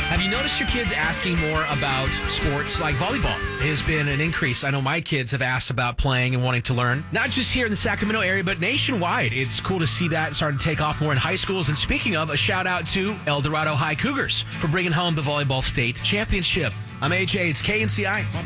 Have you noticed your kids asking more about sports like volleyball? There's been an increase. I know my kids have asked about playing and wanting to learn, not just here in the Sacramento area, but nationwide. It's cool to see that starting to take off more in high schools. And speaking of, a shout out to El Dorado High Cougars for bringing home the volleyball state championship. I'm AJ. It's KNCI.